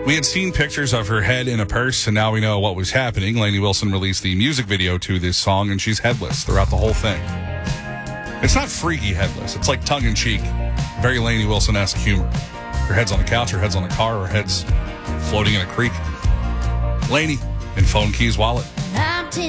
We had seen pictures of her head in a purse, and now we know what was happening. Lainey Wilson released the music video to this song, and she's headless throughout the whole thing. It's not freaky headless. It's like tongue-in-cheek, very Lainey Wilson-esque humor. Her head's on the couch, her head's on the car, her head's floating in a creek. Lainey in Phone Keys Wallet.